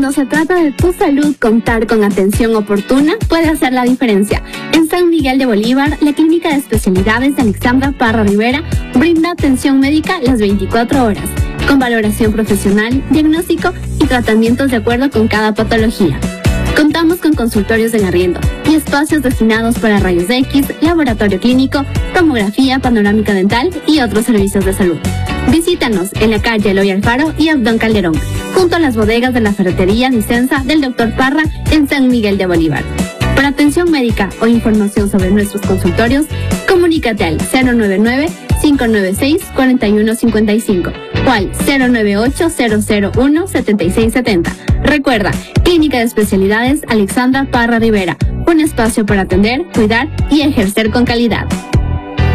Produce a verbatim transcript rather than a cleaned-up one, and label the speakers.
Speaker 1: Cuando se trata de tu salud, contar con atención oportuna puede hacer la diferencia. En San Miguel de Bolívar, la Clínica de Especialidades de Alexandra Parra Rivera brinda atención médica las veinticuatro horas, con valoración profesional, diagnóstico y tratamientos de acuerdo con cada patología. Contamos con consultorios en arriendo y espacios destinados para rayos X, laboratorio clínico, tomografía panorámica dental y otros servicios de salud. Visítanos en la calle Eloy Alfaro y Abdón Calderón, junto a las bodegas de la ferretería Nicenza del doctor Parra en San Miguel de Bolívar. Para atención médica o información sobre nuestros consultorios, comunícate al cero nueve nueve, cinco nueve seis, cuatro uno cinco cinco o al cero nueve ocho, cero cero uno, siete seis siete cero. Recuerda, Clínica de Especialidades Alexandra Parra Rivera, un espacio para atender, cuidar y ejercer con calidad.